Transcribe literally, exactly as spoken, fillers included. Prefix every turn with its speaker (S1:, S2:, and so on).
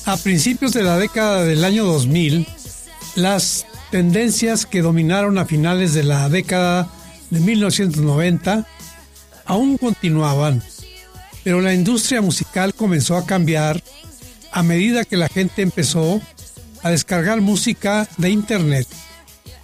S1: A principios de la década del año dos mil, las tendencias que dominaron a finales de la década de mil novecientos noventa aún continuaban, pero la industria musical comenzó a cambiar a medida que la gente empezó a descargar música de internet.